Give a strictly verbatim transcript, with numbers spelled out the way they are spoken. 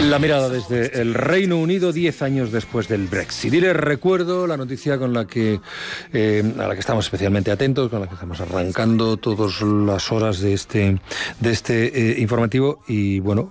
La mirada desde el Reino Unido diez años después del Brexit. Y les recuerdo la noticia con la que eh, a la que estamos especialmente atentos, con la que estamos arrancando todas las horas de este de este eh, informativo. Y bueno,